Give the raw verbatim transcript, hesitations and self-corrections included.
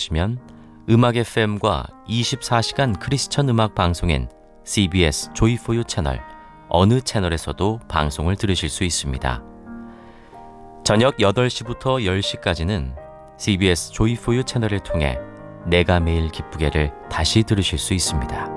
누르시면 음악 에프엠과 이십사 시간 크리스천 음악 방송인 씨비에스 조이 포 유 채널 어느 채널에서도 방송을 들으실 수 있습니다. 저녁 여덟 시부터 열 시까지는 씨비에스 조이 포 유 채널을 통해 내가 매일 기쁘게를 다시 들으실 수 있습니다.